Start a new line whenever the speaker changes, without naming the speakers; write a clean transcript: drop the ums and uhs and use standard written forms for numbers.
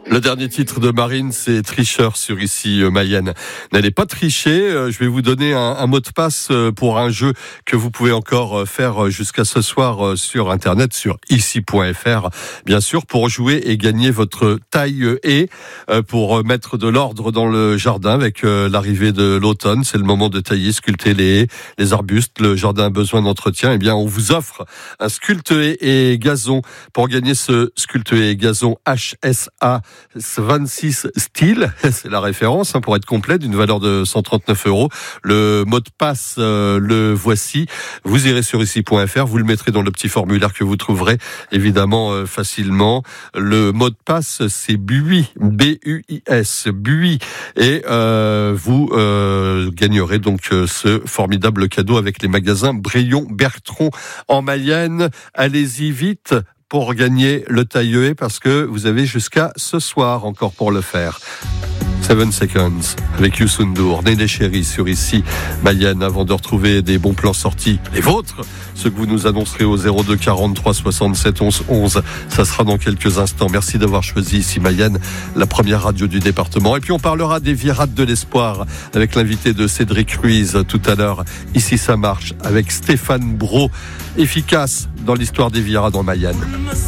Le dernier titre de Marine, c'est Tricheur sur ici Mayenne. N'allez pas tricher, je vais vous donner un mot de passe pour un jeu que vous pouvez encore faire jusqu'à ce soir sur internet, sur ici.fr, bien sûr, pour jouer et gagner votre taille haie, pour mettre de l'ordre dans le jardin avec l'arrivée de l'automne. C'est le moment de tailler, sculpter les haies, les arbustes. Le jardin a besoin d'entretien. Eh bien, on vous offre un sculpte-haie et gazon. Pour gagner ce sculpte-haie et gazon HSA 26 style, c'est la référence pour être complet, d'une valeur de 139 €. Le mot de passe, le voici. Vous irez sur ici.fr, vous le mettrez dans le petit formulaire que vous trouverez évidemment facilement. Le mot de passe, c'est BUI, B-U-I-S, BUI. Et vous gagnerez donc ce formidable cadeau avec les magasins Braillon Bertrand en Mayenne. Allez-y vite pour gagner le taille-haie, parce que vous avez jusqu'à ce soir encore pour le faire. 7 Seconds avec Youssou N'Dour, Néné Chéri sur ici Mayenne, avant de retrouver des bons plans sortis, les vôtres, ceux que vous nous annoncerez au 02 43 67 11 11. Ça sera dans quelques instants. Merci d'avoir choisi ici Mayenne, la première radio du département. Et puis on parlera des virades de l'espoir avec l'invité de Cédric Ruiz tout à l'heure. Ici ça marche avec Stéphane Brault, efficace dans l'histoire des virades en Mayenne.